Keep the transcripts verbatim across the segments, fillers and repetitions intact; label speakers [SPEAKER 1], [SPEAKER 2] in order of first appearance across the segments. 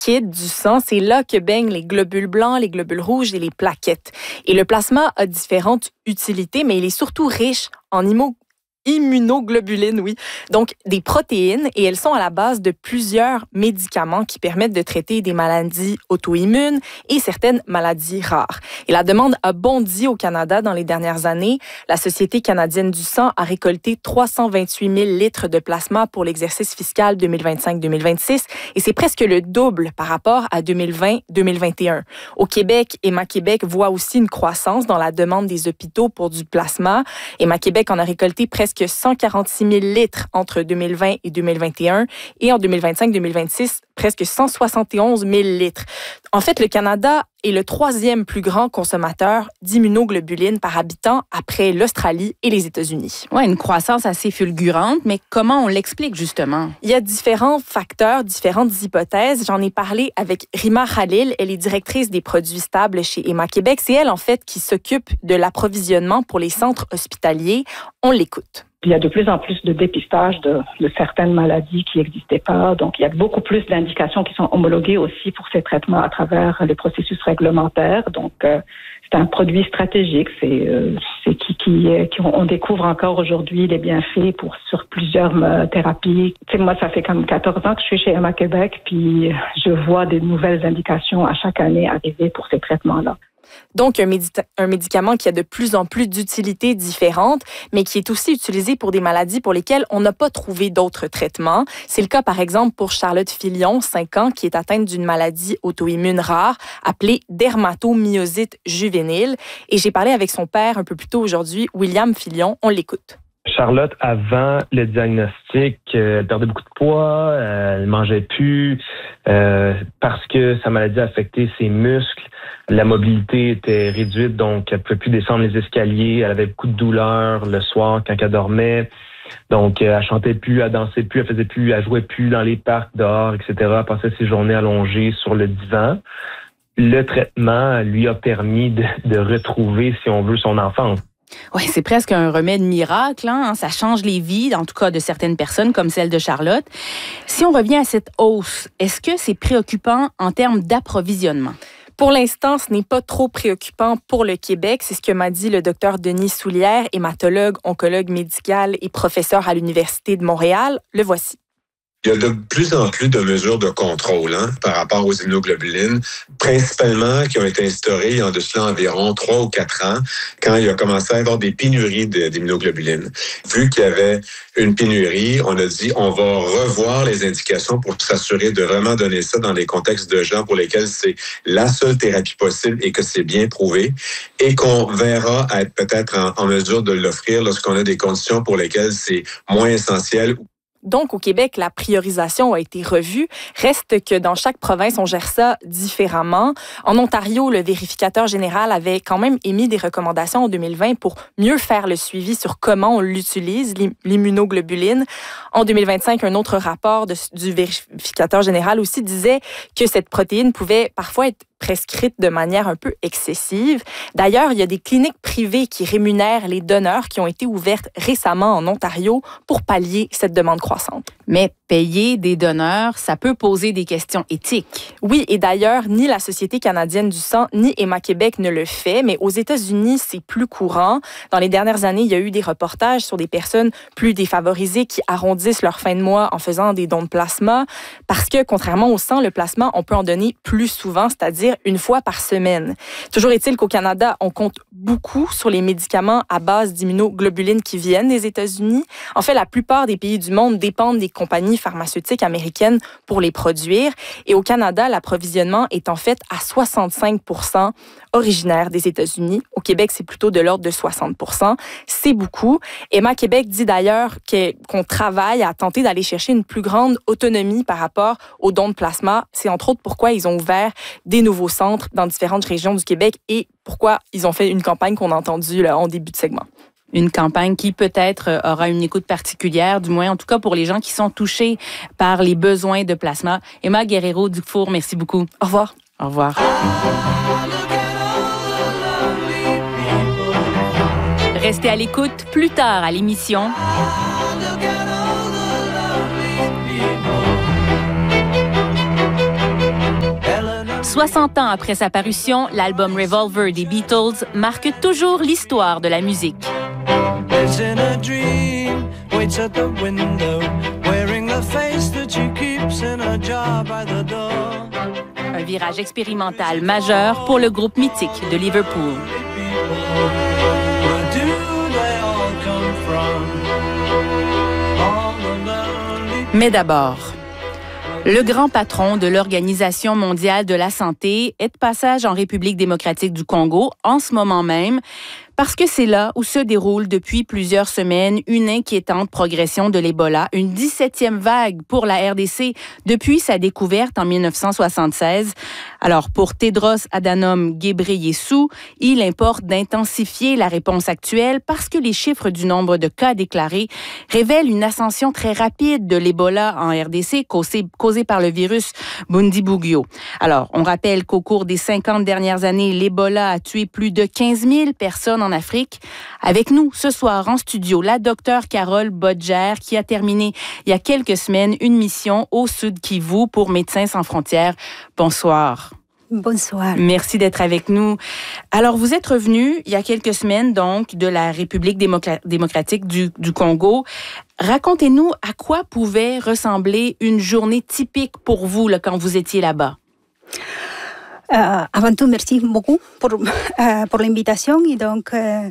[SPEAKER 1] liquide du sang. C'est là que baignent les globules blancs, les globules rouges et les plaquettes. Et le plasma a différentes utilités, mais il est surtout riche en immo- immunoglobulines, oui, donc des protéines, et elles sont à la base de plusieurs médicaments qui permettent de traiter des maladies auto-immunes et certaines maladies rares. Et la demande a bondi au Canada dans les dernières années. La Société canadienne du sang a récolté trois cent vingt-huit mille litres de plasma pour l'exercice fiscal deux mille vingt-cinq deux mille vingt-six, et c'est presque le double par rapport à deux mille vingt deux mille vingt et un. Au Québec, Héma-Québec voit aussi une croissance dans la demande des hôpitaux pour du plasma. Héma-Québec en a récolté presque cent quarante-six mille litres entre deux mille vingt et deux mille vingt et un, et en deux mille vingt-cinq deux mille vingt-six, presque cent soixante et onze mille litres. En fait, le Canada est le troisième plus grand consommateur d'immunoglobulines par habitant après l'Australie et les États-Unis.
[SPEAKER 2] Oui, une croissance assez fulgurante, mais comment on l'explique justement?
[SPEAKER 1] Il y a différents facteurs, différentes hypothèses. J'en ai parlé avec Rima Khalil. Elle est directrice des produits stables chez Héma-Québec. C'est elle, en fait, qui s'occupe de l'approvisionnement pour les centres hospitaliers. On l'écoute.
[SPEAKER 3] Il y a de plus en plus de dépistage de, de certaines maladies qui n'existaient pas. Donc, il y a beaucoup plus d'indications qui sont homologuées aussi pour ces traitements à travers les processus réglementaires. Donc, euh, c'est un produit stratégique. C'est, euh, c'est qui, qui, qui on découvre encore aujourd'hui les bienfaits pour sur plusieurs euh, thérapies. Tu sais, moi, ça fait comme quatorze ans que je suis chez Héma-Québec, puis je vois des nouvelles indications à chaque année arriver pour ces traitements-là.
[SPEAKER 1] Donc, un, médita- un médicament qui a de plus en plus d'utilités différentes, mais qui est aussi utilisé pour des maladies pour lesquelles on n'a pas trouvé d'autres traitements. C'est le cas, par exemple, pour Charlotte Filion, cinq ans, qui est atteinte d'une maladie auto-immune rare appelée dermatomyosite juvénile. Et j'ai parlé avec son père un peu plus tôt aujourd'hui, William Filion. On l'écoute.
[SPEAKER 4] Charlotte, avant le diagnostic, euh, elle perdait beaucoup de poids, euh, elle mangeait plus, euh, parce que sa maladie affectait ses muscles. La mobilité était réduite, donc elle ne pouvait plus descendre les escaliers. Elle avait beaucoup de douleurs le soir quand elle dormait. Donc, elle chantait plus, elle dansait plus, elle faisait plus, elle jouait plus dans les parcs dehors, et cetera. Elle passait ses journées allongées sur le divan. Le traitement lui a permis de, de retrouver, si on veut, son enfance.
[SPEAKER 2] Oui, c'est presque un remède miracle, hein? Ça change les vies, en tout cas de certaines personnes, comme celle de Charlotte. Si on revient à cette hausse, est-ce que c'est préoccupant en termes d'approvisionnement?
[SPEAKER 1] Pour l'instant, ce n'est pas trop préoccupant pour le Québec. C'est ce que m'a dit le docteur Denis Soulière, hématologue, oncologue médical et professeur à l'Université de Montréal. Le voici.
[SPEAKER 5] Il y a de plus en plus de mesures de contrôle hein, par rapport aux immunoglobulines, principalement qui ont été instaurées il y a de cela environ trois ou quatre ans, quand il a commencé à y avoir des pénuries de, d'immunoglobulines. Vu qu'il y avait une pénurie, on a dit on va revoir les indications pour s'assurer de vraiment donner ça dans les contextes de gens pour lesquels c'est la seule thérapie possible et que c'est bien prouvé, et qu'on verra être peut-être en, en mesure de l'offrir lorsqu'on a des conditions pour lesquelles c'est moins essentiel.
[SPEAKER 1] Donc, au Québec, la priorisation a été revue. Reste que dans chaque province, on gère ça différemment. En Ontario, le vérificateur général avait quand même émis des recommandations en deux mille vingt pour mieux faire le suivi sur comment on l'utilise, l'immunoglobuline. En deux mille vingt-cinq, un autre rapport de, du vérificateur général aussi disait que cette protéine pouvait parfois être prescrite de manière un peu excessive. D'ailleurs, il y a des cliniques privées qui rémunèrent les donneurs qui ont été ouvertes récemment en Ontario pour pallier cette demande croissante.
[SPEAKER 2] Mais payer des donneurs, ça peut poser des questions éthiques.
[SPEAKER 1] Oui, et d'ailleurs, ni la Société canadienne du sang, ni Héma-Québec ne le fait, mais aux États-Unis, c'est plus courant. Dans les dernières années, il y a eu des reportages sur des personnes plus défavorisées qui arrondissent leur fin de mois en faisant des dons de plasma, parce que, contrairement au sang, le plasma, on peut en donner plus souvent, c'est-à-dire une fois par semaine. Toujours est-il qu'au Canada, on compte beaucoup sur les médicaments à base d'immunoglobulines qui viennent des États-Unis. En fait, la plupart des pays du monde dépendent des compagnies pharmaceutiques américaines pour les produire. Et au Canada, l'approvisionnement est en fait à soixante-cinq pour cent originaire des États-Unis. Au Québec, c'est plutôt de l'ordre de soixante pour cent. C'est beaucoup. Héma-Québec dit d'ailleurs qu'on travaille à tenter d'aller chercher une plus grande autonomie par rapport aux dons de plasma. C'est entre autres pourquoi ils ont ouvert des nouveaux centres dans différentes régions du Québec et pourquoi ils ont fait une campagne qu'on a entendue là, en début de segment.
[SPEAKER 2] Une campagne qui peut-être aura une écoute particulière, du moins en tout cas pour les gens qui sont touchés par les besoins de plasma. Emma Guerrero-Dufour, merci beaucoup.
[SPEAKER 1] Au revoir.
[SPEAKER 2] Au revoir. Restez à l'écoute plus tard à l'émission. soixante ans après sa parution, l'album Revolver des Beatles marque toujours l'histoire de la musique. Un virage expérimental majeur pour le groupe mythique de Liverpool. Mais d'abord, le grand patron de l'Organisation mondiale de la santé est de passage en République démocratique du Congo en ce moment même, parce que c'est là où se déroule depuis plusieurs semaines une inquiétante progression de l'Ebola, une dix-septième vague pour la R D C depuis sa découverte en mille neuf cent soixante-seize. Alors, pour Tedros Adhanom Ghebreyesus, il importe d'intensifier la réponse actuelle parce que les chiffres du nombre de cas déclarés révèlent une ascension très rapide de l'Ebola en R D C causée, causée par le virus Bundibugyo. Alors, on rappelle qu'au cours des cinquante dernières années, l'Ebola a tué plus de quinze mille personnes en Afrique. Avec nous ce soir en studio, la docteure Carole Bodger qui a terminé il y a quelques semaines une mission au Sud Kivu pour Médecins sans frontières. Bonsoir.
[SPEAKER 6] Bonsoir.
[SPEAKER 2] Merci d'être avec nous. Alors, vous êtes revenu il y a quelques semaines, donc, de la République démocra- démocratique du, du Congo. Racontez-nous à quoi pouvait ressembler une journée typique pour vous là, quand vous étiez là-bas.
[SPEAKER 6] Euh, avant tout, merci beaucoup pour, euh, pour l'invitation. Et donc, euh,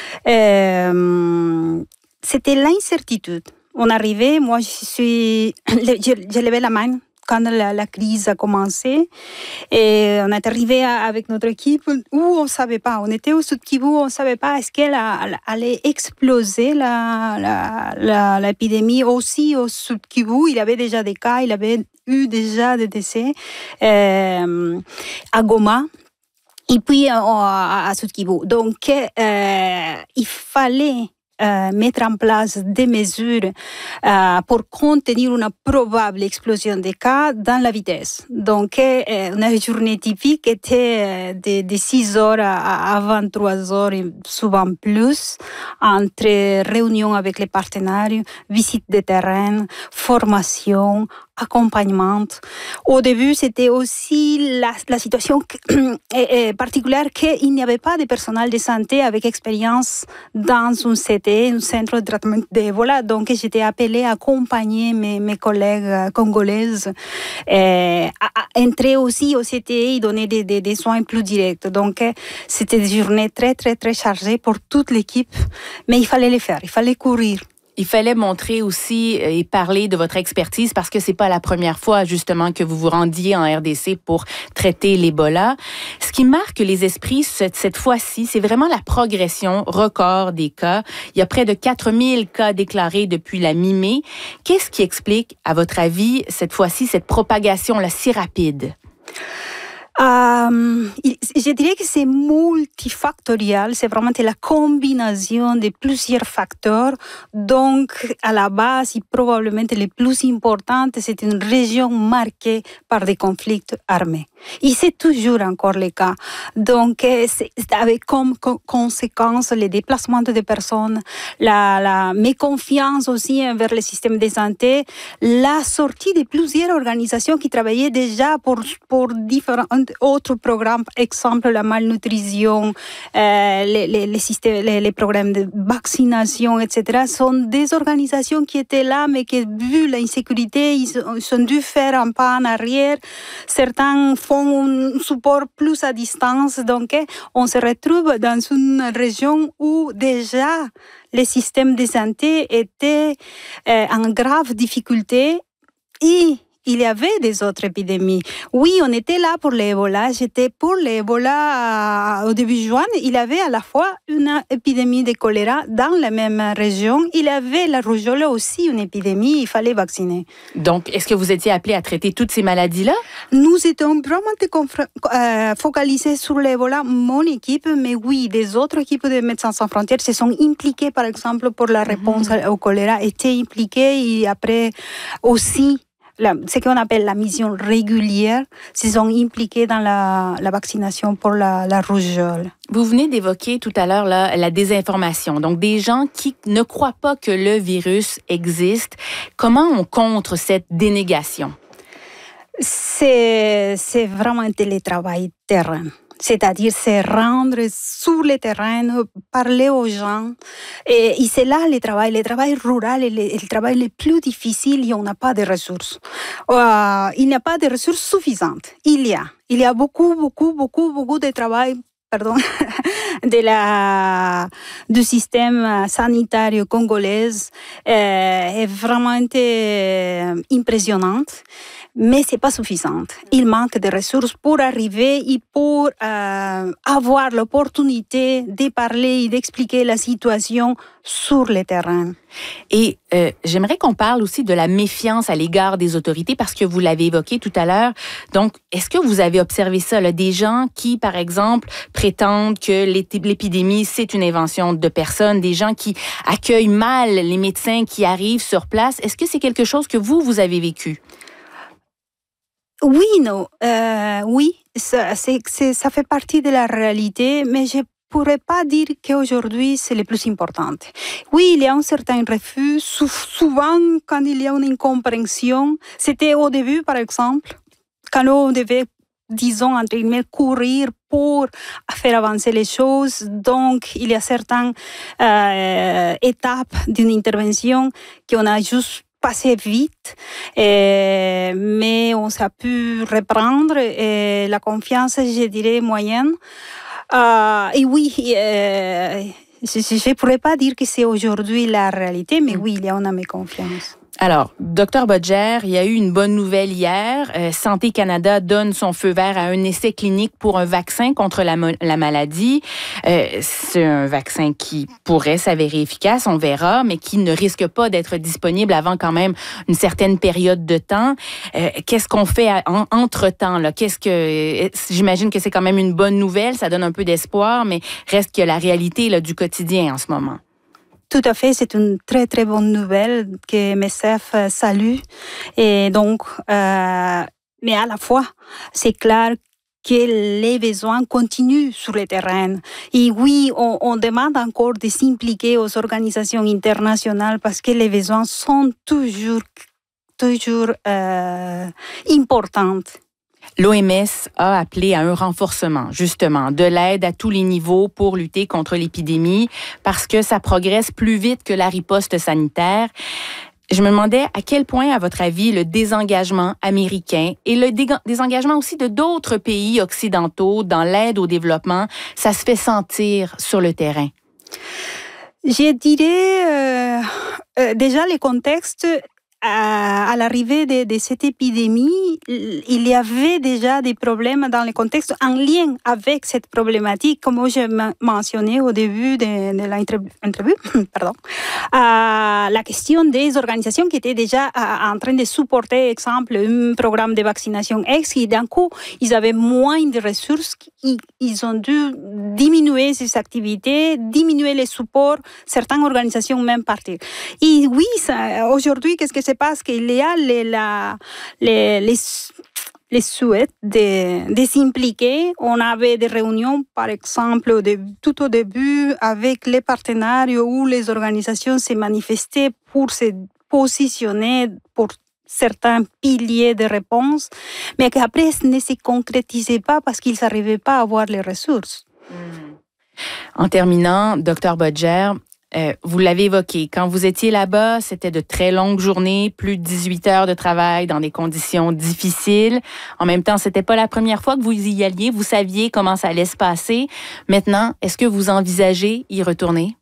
[SPEAKER 6] euh, c'était l'incertitude. On arrivait, moi, je suis, j'ai levé la main quand la, la crise a commencé. Et on est arrivé avec notre équipe où on ne savait pas. On était au Sud Kivu, on ne savait pas est-ce qu'elle allait exploser la, la, la, l'épidémie. Aussi au Sud Kivu, il y avait déjà des cas, il y avait eu déjà des décès euh, à Goma et puis euh, à, à Sud Kivu. Donc, euh, il fallait Euh, mettre en place des mesures euh, pour contenir une probable explosion des cas dans la vitesse. Donc, euh, une journée typique était de, de six heures à, à vingt-trois heures et souvent plus, entre réunions avec les partenaires, visites de terrain, formation, accompagnement. Au début, c'était aussi la, la situation particulière qu'il n'y avait pas de personnel de santé avec expérience dans un C T, un centre de traitement d'Ebola. Donc, j'étais appelée à accompagner mes, mes collègues congolaises et à, à entrer aussi au C T et donner des, des, des soins plus directs. Donc, c'était des journées très, très, très chargées pour toute l'équipe. Mais il fallait les faire, il fallait courir.
[SPEAKER 2] Il fallait montrer aussi et parler de votre expertise parce que c'est pas la première fois justement que vous vous rendiez en R D C pour traiter l'Ebola. Ce qui marque les esprits cette, cette fois-ci, c'est vraiment la progression record des cas. Il y a près de quatre mille cas déclarés depuis la mi-mai. Qu'est-ce qui explique, à votre avis, cette fois-ci, cette propagation là si rapide?
[SPEAKER 6] Euh, je dirais que c'est multifactoriel, c'est vraiment la combinaison de plusieurs facteurs. Donc, à la base, probablement le plus important, c'est une région marquée par des conflits armés. Et c'est toujours encore le cas. Donc, c'est avec comme conséquence les déplacements des personnes, la, la méconfiance aussi envers le système de santé, la sortie de plusieurs organisations qui travaillaient déjà pour, pour différents autres programmes, exemple la malnutrition, euh, les, les, les, systèmes, les, les programmes de vaccination, et cetera, sont des organisations qui étaient là, mais qui, vu l'insécurité, ils, ils ont dû faire un pas en arrière. Certains font un support plus à distance. Donc, on se retrouve dans une région où déjà le système de santé était euh, en grave difficulté et il y avait des autres épidémies. Oui, on était là pour l'Ebola. J'étais pour l'Ebola au début juin. Il y avait à la fois une épidémie de choléra dans la même région. Il y avait la rougeole aussi, une épidémie. Il fallait vacciner.
[SPEAKER 2] Donc, est-ce que vous étiez appelé à traiter toutes ces maladies-là?
[SPEAKER 6] Nous étions vraiment euh, focalisés sur l'Ebola, mon équipe, mais oui, des autres équipes de Médecins sans frontières se sont impliquées, par exemple, pour la réponse mm-hmm. au choléra, étaient impliquées et après aussi, La, ce qu'on appelle la mission régulière, se sont impliqués dans la, la vaccination pour la, la rougeole.
[SPEAKER 2] Vous venez d'évoquer tout à l'heure là, la désinformation, donc des gens qui ne croient pas que le virus existe. Comment on contre cette dénégation?
[SPEAKER 6] C'est, c'est vraiment un télétravail terrain. C'est-à-dire se rendre sur le terrain, parler aux gens. Et, et c'est là le travail. Le travail rural est le, le travail le plus difficile et on n'a pas de ressources. Euh, il n'y a pas de ressources suffisantes. Il y a. Il y a beaucoup, beaucoup, beaucoup, beaucoup de travail pardon, de la, du système sanitaire congolais euh, est vraiment euh, impressionnante. Mais ce n'est pas suffisant. Il manque de ressources pour arriver et pour euh, avoir l'opportunité de parler et d'expliquer la situation sur le terrain.
[SPEAKER 2] Et euh, j'aimerais qu'on parle aussi de la méfiance à l'égard des autorités parce que vous l'avez évoqué tout à l'heure. Donc, est-ce que vous avez observé ça, là, des gens qui, par exemple, prétendent que l'épidémie, c'est une invention de personnes, des gens qui accueillent mal les médecins qui arrivent sur place. Est-ce que c'est quelque chose que vous, vous avez vécu?
[SPEAKER 6] Oui, non. Euh, oui, ça, c'est, c'est, ça fait partie de la réalité, mais je ne pourrais pas dire qu'aujourd'hui, c'est le plus important. Oui, il y a un certain refus. Souvent, quand il y a une incompréhension, c'était au début, par exemple, quand on devait, disons, entre guillemets, courir pour faire avancer les choses. Donc, il y a certaines euh, étapes d'une intervention qu'on a juste passé vite, et, mais on s'est pu reprendre et la confiance, je dirais, moyenne. Euh, et oui, euh, je ne pourrais pas dire que c'est aujourd'hui la réalité, mais oui, il y a une confiance.
[SPEAKER 2] Alors, docteur Bodger, il y a eu une bonne nouvelle hier. Euh, Santé Canada donne son feu vert à un essai clinique pour un vaccin contre la, mo- la maladie. Euh, c'est un vaccin qui pourrait s'avérer efficace, on verra, mais qui ne risque pas d'être disponible avant quand même une certaine période de temps. Euh, qu'est-ce qu'on fait à, en, entre-temps, là? Qu'est-ce que, j'imagine que c'est quand même une bonne nouvelle, ça donne un peu d'espoir, mais reste qu'il y a la réalité là, du quotidien en ce moment.
[SPEAKER 6] Tout à fait, c'est une très très bonne nouvelle que M S F salue. Et donc, euh, mais à la fois, c'est clair que les besoins continuent sur le terrain. Et oui, on, on demande encore de s'impliquer aux organisations internationales parce que les besoins sont toujours, toujours euh, importants.
[SPEAKER 2] L'O M S a appelé à un renforcement, justement, de l'aide à tous les niveaux pour lutter contre l'épidémie parce que ça progresse plus vite que la riposte sanitaire. Je me demandais à quel point, à votre avis, le désengagement américain et le dé- désengagement aussi de d'autres pays occidentaux dans l'aide au développement, ça se fait sentir sur le terrain.
[SPEAKER 6] Je dirais euh, euh, déjà le contexte. À, à l'arrivée de, de cette épidémie, il y avait déjà des problèmes dans le contexte en lien avec cette problématique, comme je mentionnais au début de, de l'interview. Pardon. Euh, la question des organisations qui étaient déjà euh, en train de supporter, exemple, un programme de vaccination X, et d'un coup, ils avaient moins de ressources, ils, ils ont dû diminuer ces activités, diminuer les supports, certaines organisations même partir. Et oui, ça, aujourd'hui, qu'est-ce que c'est parce qu'il y a les, la, les, les, les souhaits de, de s'impliquer. On avait des réunions, par exemple, au début, tout au début, avec les partenaires où les organisations se manifestaient pour se positionner pour certains piliers de réponse, mais qu'après, ce ne se concrétisait pas parce qu'ils n'arrivaient pas à avoir les ressources.
[SPEAKER 2] En terminant, docteur Bodger, Euh, vous l'avez évoqué, quand vous étiez là-bas, c'était de très longues journées, plus de dix-huit heures de travail dans des conditions difficiles. En même temps, c'était pas la première fois que vous y alliez, vous saviez comment ça allait se passer. Maintenant, est-ce que vous envisagez y retourner?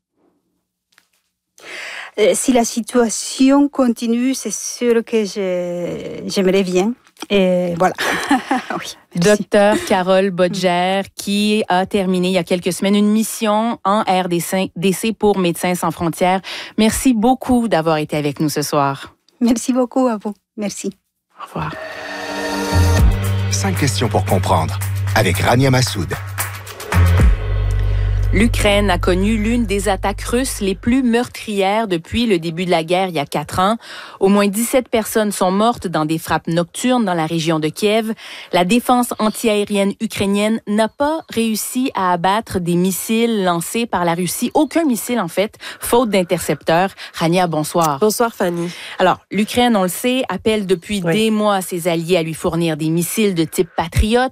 [SPEAKER 6] Euh, si la situation continue, c'est sûr que je, j'aimerais bien. Et voilà. Oui.
[SPEAKER 2] Docteur Carole Bodger, qui a terminé il y a quelques semaines une mission en R D C pour Médecins sans frontières. Merci beaucoup d'avoir été avec nous ce soir.
[SPEAKER 6] Merci beaucoup à vous. Merci.
[SPEAKER 2] Au revoir.
[SPEAKER 7] Cinq questions pour comprendre avec Rania Massoud.
[SPEAKER 2] L'Ukraine a connu l'une des attaques russes les plus meurtrières depuis le début de la guerre il y a quatre ans. Au moins dix-sept personnes sont mortes dans des frappes nocturnes dans la région de Kiev. La défense antiaérienne ukrainienne n'a pas réussi à abattre des missiles lancés par la Russie. Aucun missile, en fait, faute d'intercepteurs. Rania, bonsoir.
[SPEAKER 7] Bonsoir, Fanny.
[SPEAKER 2] Alors, l'Ukraine, on le sait, appelle depuis
[SPEAKER 7] oui.
[SPEAKER 2] des mois ses alliés à lui fournir des missiles de type Patriot.